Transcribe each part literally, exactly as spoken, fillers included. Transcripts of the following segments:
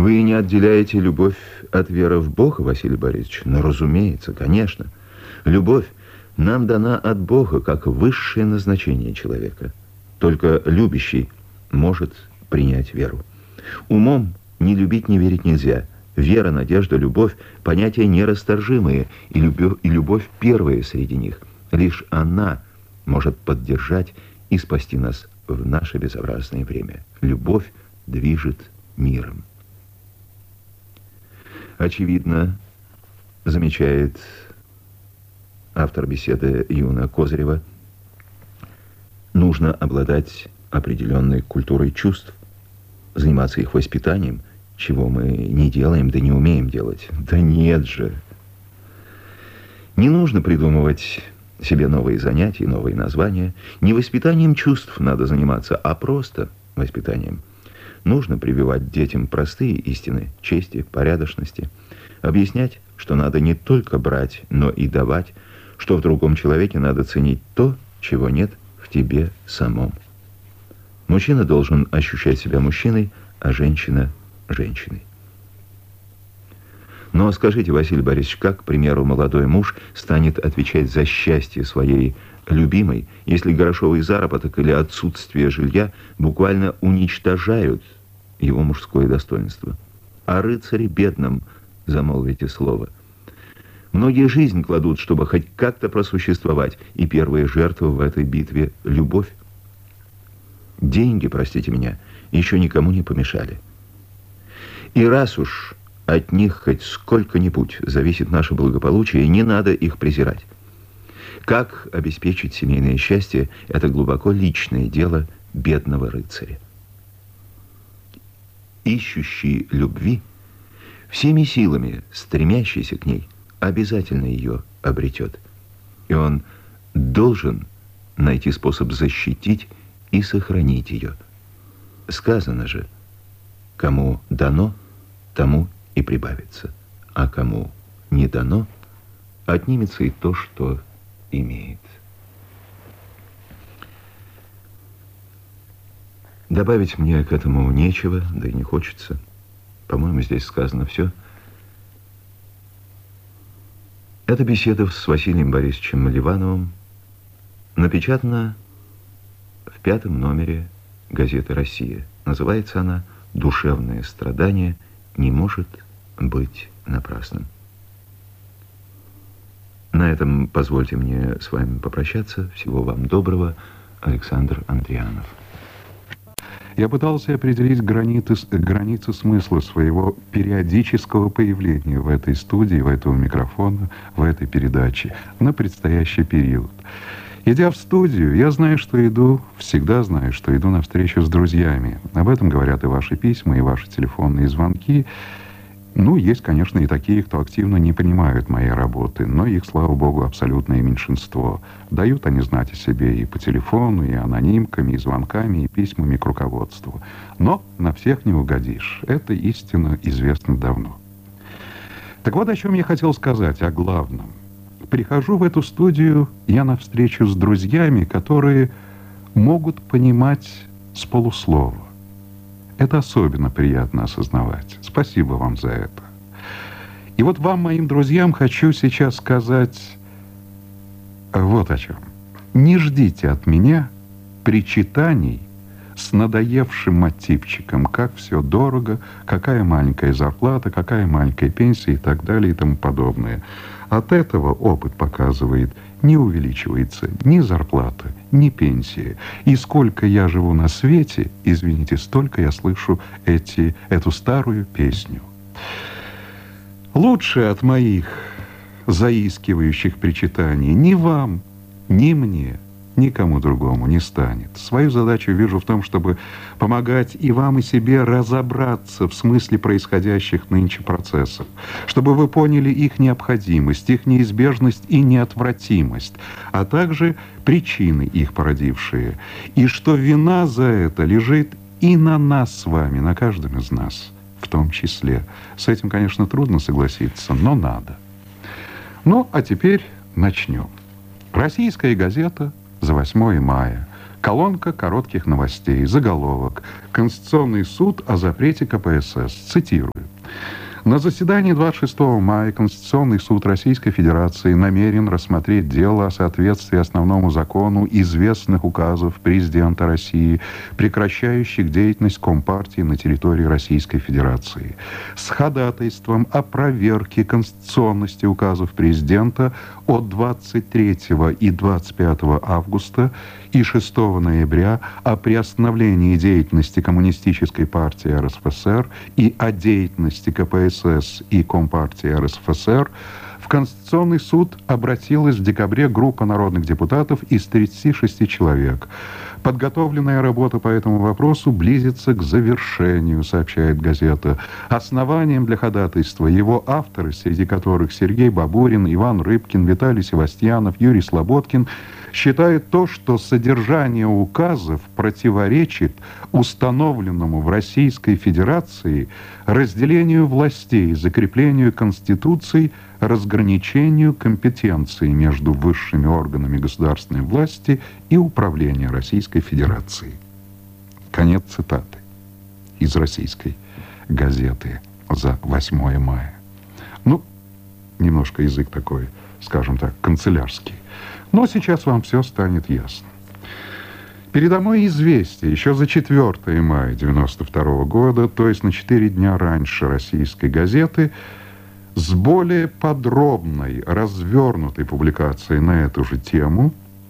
Вы не отделяете любовь от веры в Бога, Василий Борисович? Ну, разумеется, конечно. Любовь нам дана от Бога как высшее назначение человека. Только любящий может принять веру. Умом не любить, не верить нельзя. Вера, надежда, любовь – понятия нерасторжимые, и любовь, и любовь первая среди них. Лишь она может поддержать и спасти нас в наше безобразное время. Любовь движет миром. Очевидно, замечает автор беседы Юна Козырева, нужно обладать определенной культурой чувств, заниматься их воспитанием, чего мы не делаем, да не умеем делать. Да нет же. Не нужно придумывать себе новые занятия, новые названия. Не воспитанием чувств надо заниматься, а просто воспитанием. Нужно прививать детям простые истины чести, порядочности, объяснять, что надо не только брать, но и давать, что в другом человеке надо ценить то, чего нет в тебе самом. Мужчина должен ощущать себя мужчиной, а женщина – женщиной. Но скажите, Василий Борисович, как, к примеру, молодой муж станет отвечать за счастье своей любимой, если грошовый заработок или отсутствие жилья буквально уничтожают его мужское достоинство? О рыцаре бедном замолвите слово. Многие жизнь кладут, чтобы хоть как-то просуществовать, и первая жертва в этой битве – любовь. Деньги, простите меня, еще никому не помешали. И раз уж от них хоть сколько-нибудь зависит наше благополучие, не надо их презирать. Как обеспечить семейное счастье – это глубоко личное дело бедного рыцаря. Ищущий любви, всеми силами стремящийся к ней, обязательно ее обретет. И он должен найти способ защитить и сохранить ее. Сказано же, кому дано, тому и прибавится, а кому не дано, отнимется и то, что имеет. Добавить мне к этому нечего, да и не хочется. По-моему, здесь сказано все. Эта беседа с Василием Борисовичем Ливановым напечатана в пятом номере газеты «Россия». Называется она «Душевное страдание не может быть напрасным». На этом позвольте мне с вами попрощаться. Всего вам доброго. Александр Андрианов. Я пытался определить границы, границы смысла своего периодического появления в этой студии, в этого микрофона, в этой передаче на предстоящий период. Идя в студию, я знаю, что иду, всегда знаю, что иду на встречу с друзьями. Об этом говорят и ваши письма, и ваши телефонные звонки. Ну, есть, конечно, и такие, кто активно не понимают моей работы, но их, слава богу, абсолютное меньшинство. Дают они знать о себе и по телефону, и анонимками, и звонками, и письмами к руководству. Но на всех не угодишь. Это истина известна давно. Так вот, о чем я хотел сказать, о главном. Прихожу в эту студию я на встречу с друзьями, которые могут понимать с полуслова. Это особенно приятно осознавать. Спасибо вам за это. И вот вам, моим друзьям, хочу сейчас сказать вот о чем. Не ждите от меня причитаний с надоевшим мотивчиком, как все дорого, какая маленькая зарплата, какая маленькая пенсия и так далее и тому подобное. От этого опыт показывает, не увеличивается ни зарплата, ни пенсия. И сколько я живу на свете, извините, столько я слышу эти, эту старую песню. Лучше от моих заискивающих причитаний ни вам, ни мне, никому другому не станет. Свою задачу вижу в том, чтобы помогать и вам, и себе разобраться в смысле происходящих нынче процессов, чтобы вы поняли их необходимость, их неизбежность и неотвратимость, а также причины их породившие, и что вина за это лежит и на нас с вами, на каждом из нас в том числе. С этим, конечно, трудно согласиться, но надо. Ну, а теперь начнем. Российская газета за восьмое мая. Колонка коротких новостей, заголовок. Конституционный суд о запрете ка пэ эс эс. Цитирую. На заседании двадцать шестого мая Конституционный суд Российской Федерации намерен рассмотреть дело о соответствии основному закону известных указов президента России, прекращающих деятельность Компартии на территории Российской Федерации, с ходатайством о проверке конституционности указов президента от двадцать третьего и двадцать пятого августа и шестого ноября о приостановлении деятельности Коммунистической партии эр эс эф эс эр и о деятельности ка пэ эс эс и Компартии эр эс эф эс эр, в Конституционный суд обратилась в декабре группа народных депутатов из тридцати шести человек. Подготовленная работа по этому вопросу близится к завершению, сообщает газета. Основанием для ходатайства его авторы, среди которых Сергей Бабурин, Иван Рыбкин, Виталий Севастьянов, Юрий Слободкин, считают то, что содержание указов противоречит установленному в Российской Федерации разделению властей, закреплению Конституции, разграничению компетенции между высшими органами государственной власти и управления Российской Федерации. Конец цитаты из российской газеты за восьмое мая. Ну, немножко язык такой, скажем так, канцелярский. Но сейчас вам все станет ясно. Передо мной известие еще за четвёртое мая девяносто второго года, то есть на четыре дня раньше российской газеты, с более подробной, развернутой публикацией на эту же тему.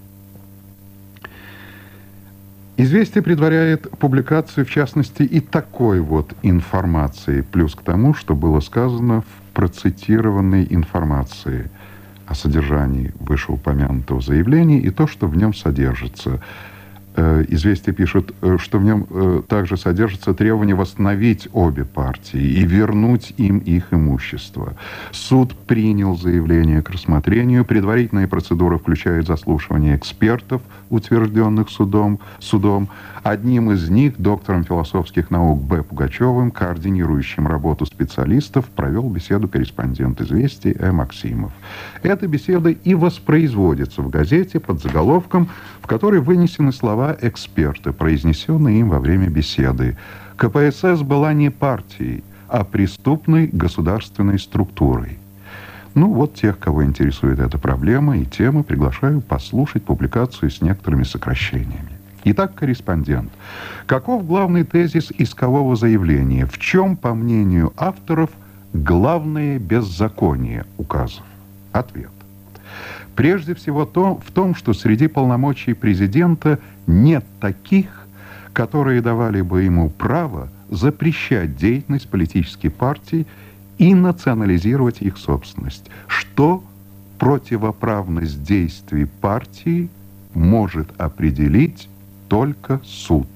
Известие предваряет публикацию, в частности, и такой вот информации, плюс к тому, что было сказано в процитированной информации о содержании вышеупомянутого заявления и то, что в нем содержится. Известие пишет, что в нем также содержится требование восстановить обе партии и вернуть им их имущество. Суд принял заявление к рассмотрению. Предварительные процедуры включают заслушивание экспертов, утвержденных судом. судом. Одним из них, доктором философских наук Б. Пугачевым, координирующим работу специалистов, провел беседу корреспондент «Известий» Э. Максимов. Эта беседа и воспроизводится в газете под заголовком, в которой вынесены слова эксперта, произнесенные им во время беседы. ка пэ эс эс была не партией, а преступной государственной структурой. Ну вот тех, кого интересует эта проблема и тема, приглашаю послушать публикацию с некоторыми сокращениями. Итак, корреспондент. Каков главный тезис искового заявления? В чем, по мнению авторов, главное беззаконие указов? Ответ. Прежде всего то, в том, что среди полномочий президента нет таких, которые давали бы ему право запрещать деятельность политических партий и национализировать их собственность, что противоправность действий партии может определить только суд.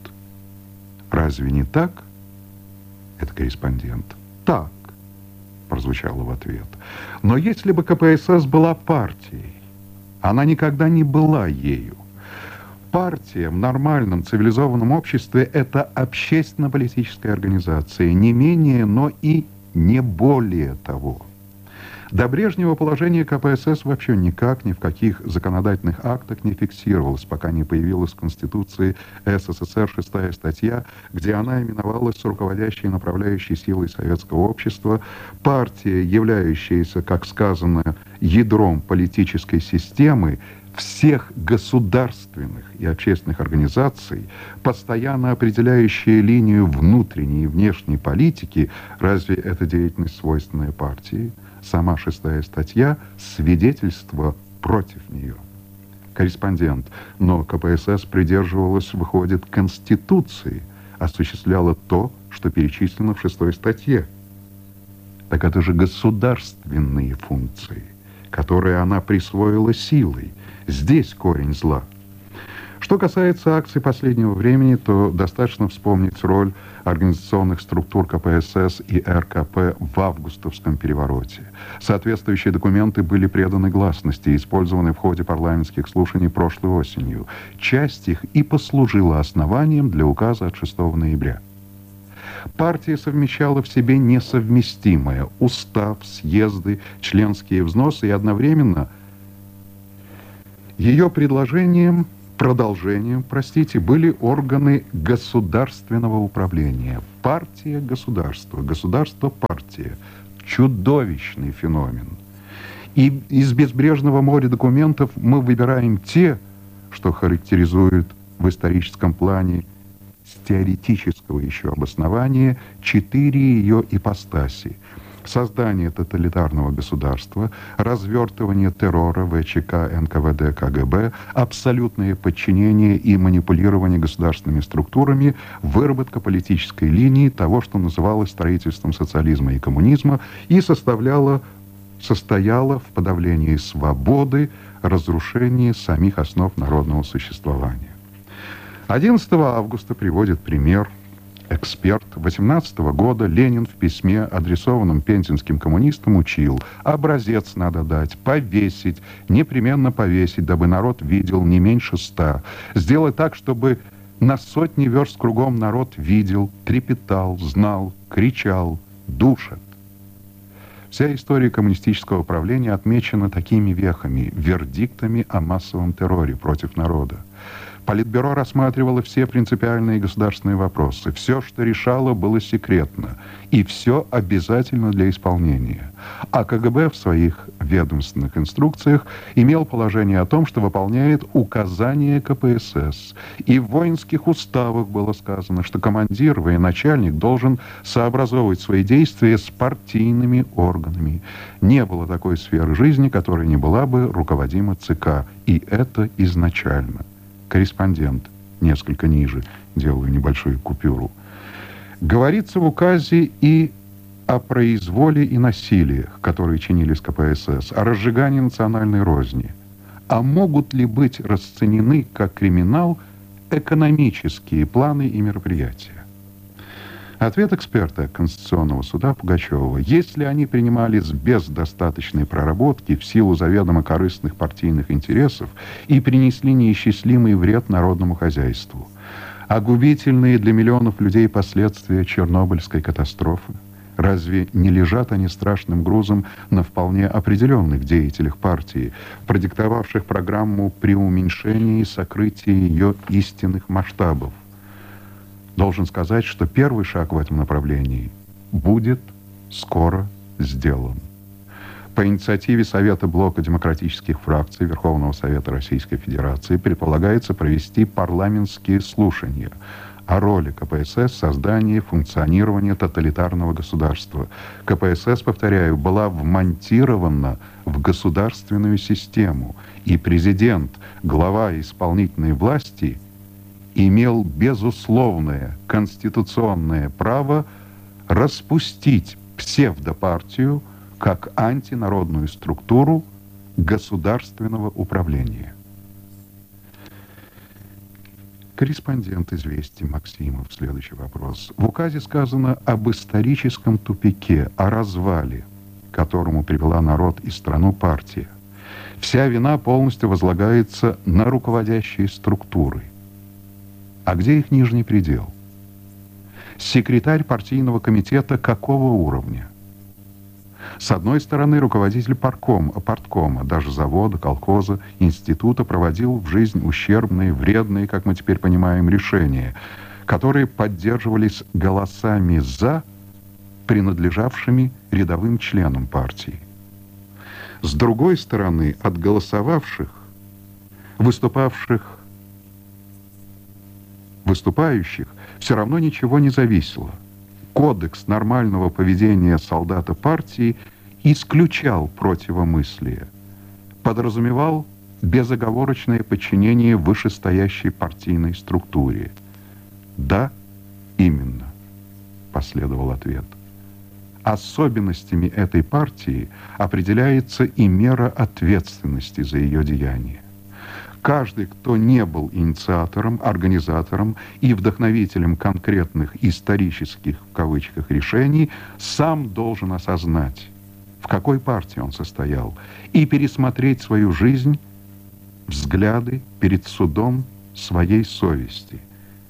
Разве не так? Это корреспондент. Так, прозвучало в ответ. Но если бы ка пэ эс эс была партией, она никогда не была ею. Партия в нормальном цивилизованном обществе – это общественно-политическая организация, не менее, но и не более того. До Брежнева положение ка пэ эс эс вообще никак ни в каких законодательных актах не фиксировалось, пока не появилась в Конституции эс эс эс эр шестая статья, где она именовалась руководящей и направляющей силой советского общества. Партия, являющаяся, как сказано, ядром политической системы, всех государственных и общественных организаций, постоянно определяющая линию внутренней и внешней политики, разве эта деятельность свойственная партии? Сама шестая статья – свидетельство против нее. Корреспондент. Но ка пэ эс эс придерживалась, выходит, Конституции, осуществляла то, что перечислено в шестой статье. Так это же государственные функции, которые она присвоила силой. Здесь корень зла. Что касается акций последнего времени, то достаточно вспомнить роль организационных структур ка пэ эс эс и эр ка пэ в августовском перевороте. Соответствующие документы были преданы гласности и использованы в ходе парламентских слушаний прошлой осенью. Часть их и послужила основанием для указа от шестого ноября. Партия совмещала в себе несовместимое: устав, съезды, членские взносы, и одновременно ее предложением Продолжением, простите, были органы государственного управления. Партия, государство, государство, партия. Чудовищный феномен. И из безбрежного моря документов мы выбираем те, что характеризуют в историческом плане с теоретического еще обоснования четыре ее ипостаси. Создание тоталитарного государства, развертывание террора ВЧК, эн ка вэ дэ, ка гэ бэ, абсолютное подчинение и манипулирование государственными структурами, выработка политической линии того, что называлось строительством социализма и коммунизма, и составляло, состояло в подавлении свободы, разрушении самих основ народного существования. одиннадцатого августа приводит пример эксперт. восемнадцатого года Ленин в письме, адресованном пензенским коммунистам, учил: образец надо дать, повесить, непременно повесить, дабы народ видел не меньше ста. Сделать так, чтобы на сотни верст кругом народ видел, трепетал, знал, кричал, душит. Вся история коммунистического правления отмечена такими вехами, вердиктами о массовом терроре против народа. Политбюро рассматривало все принципиальные государственные вопросы. Все, что решало, было секретно. И все обязательно для исполнения. А ка гэ бэ в своих ведомственных инструкциях имел положение о том, что выполняет указания ка пэ эс эс. И в воинских уставах было сказано, что командир, военачальник должен сообразовывать свои действия с партийными органами. Не было такой сферы жизни, которая не была бы руководима ЦК. И это изначально. Корреспондент, несколько ниже, делаю небольшую купюру. Говорится в указе и о произволе и насилиях, которые чинились ка пэ эс эс, о разжигании национальной розни. А могут ли быть расценены как криминал экономические планы и мероприятия? Ответ эксперта Конституционного суда Пугачева: если они принимались без достаточной проработки в силу заведомо корыстных партийных интересов и принесли неисчислимый вред народному хозяйству, а губительные для миллионов людей последствия Чернобыльской катастрофы, разве не лежат они страшным грузом на вполне определенных деятелях партии, продиктовавших программу преуменьшения и сокрытия ее истинных масштабов? Должен сказать, что первый шаг в этом направлении будет скоро сделан. По инициативе Совета Блока демократических фракций Верховного Совета Российской Федерации предполагается провести парламентские слушания о роли ка пэ эс эс в создании и функционировании тоталитарного государства. ка пэ эс эс, повторяю, была вмонтирована в государственную систему, и президент, глава исполнительной власти, имел безусловное конституционное право распустить псевдопартию как антинародную структуру государственного управления. Корреспондент «Известий» Максимов. Следующий вопрос. В указе сказано об историческом тупике, о развале, к которому привела народ и страну партия. Вся вина полностью возлагается на руководящие структуры. А где их нижний предел? Секретарь партийного комитета какого уровня? С одной стороны, руководитель парткома, парткома, даже завода, колхоза, института проводил в жизнь ущербные, вредные, как мы теперь понимаем, решения, которые поддерживались голосами «за», принадлежавшими рядовым членам партии. С другой стороны, от голосовавших, выступавших выступающих все равно ничего не зависело. Кодекс нормального поведения солдата партии исключал противомыслие, подразумевал безоговорочное подчинение вышестоящей партийной структуре. «Да, именно», — последовал ответ. Особенностями этой партии определяется и мера ответственности за ее деяния. Каждый, кто не был инициатором, организатором и вдохновителем конкретных исторических, в кавычках, решений, сам должен осознать, в какой партии он состоял, и пересмотреть свою жизнь, взгляды перед судом своей совести.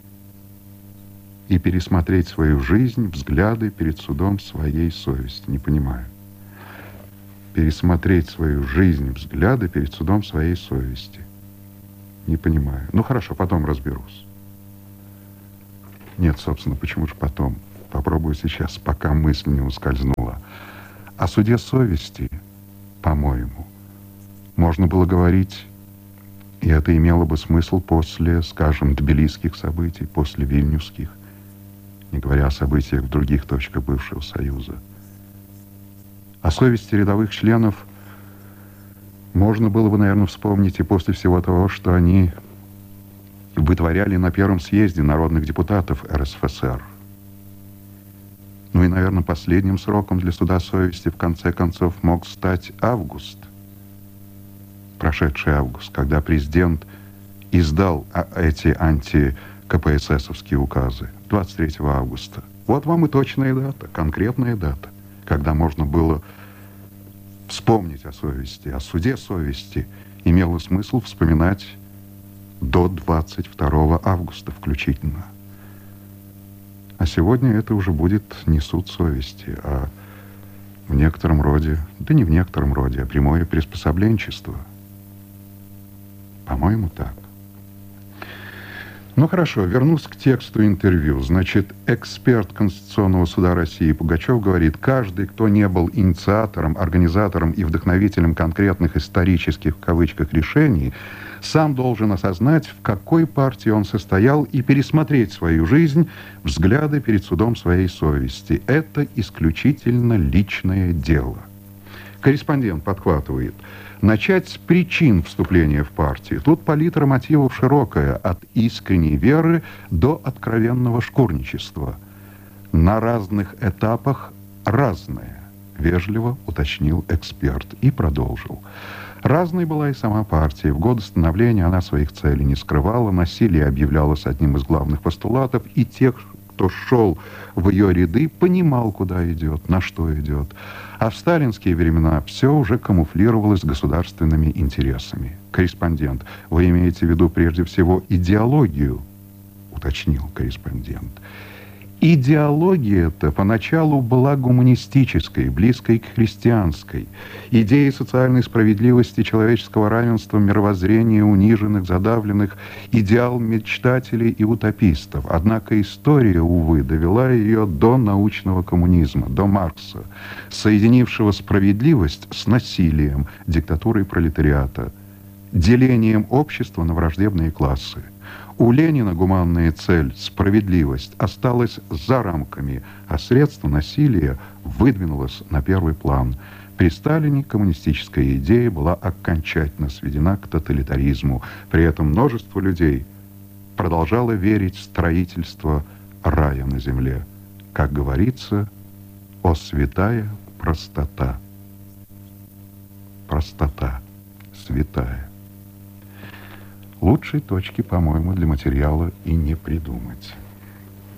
И пересмотреть свою жизнь, взгляды перед судом своей совести. Не понимаю. Пересмотреть свою жизнь, взгляды перед судом своей совести. Не понимаю. Ну хорошо, потом разберусь. Нет, собственно, почему же потом? Попробую сейчас, пока мысль не ускользнула. О суде совести, по-моему, можно было говорить, и это имело бы смысл после, скажем, тбилисских событий, после вильнюсских, не говоря о событиях в других точках бывшего Союза. О совести рядовых членов можно было бы, наверное, вспомнить и после всего того, что они вытворяли на Первом съезде народных депутатов эр эс эф эс эр. Ну и, наверное, последним сроком для суда совести в конце концов мог стать август, прошедший август, когда президент издал эти анти-ка пэ эс эсовские указы двадцать третьего августа. Вот вам и точная дата, конкретная дата, когда можно было вспомнить о совести, о суде совести, имело смысл вспоминать до двадцать второго августа включительно. А сегодня это уже будет не суд совести, а в некотором роде, да не в некотором роде, а прямое приспособленчество. По-моему, так. Ну хорошо, вернусь к тексту интервью. Значит, эксперт Конституционного суда России Пугачев говорит: каждый, кто не был инициатором, организатором и вдохновителем конкретных исторических, в кавычках, решений, сам должен осознать, в какой партии он состоял, и пересмотреть свою жизнь, взгляды перед судом своей совести. Это исключительно личное дело. Корреспондент подхватывает: начать с причин вступления в партию. Тут палитра мотивов широкая, от искренней веры до откровенного шкурничества. На разных этапах разное, вежливо уточнил эксперт и продолжил. Разной была и сама партия. В годы становления она своих целей не скрывала, насилие объявлялось одним из главных постулатов, и тех, кто шел в ее ряды, понимал, куда идет, на что идет. А в сталинские времена все уже камуфлировалось государственными интересами. Корреспондент: вы имеете в виду прежде всего идеологию, уточнил корреспондент. Идеология-то поначалу была гуманистической, близкой к христианской. Идеи социальной справедливости, человеческого равенства, мировоззрения униженных, задавленных, идеал мечтателей и утопистов. Однако история, увы, довела ее до научного коммунизма, до Маркса, соединившего справедливость с насилием, диктатурой пролетариата, делением общества на враждебные классы. У Ленина гуманная цель, справедливость, осталась за рамками, а средство насилия выдвинулось на первый план. При Сталине коммунистическая идея была окончательно сведена к тоталитаризму. При этом множество людей продолжало верить в строительство рая на земле. Как говорится, о святая простота. Простота святая. Лучшей точки, по-моему, для материала и не придумать.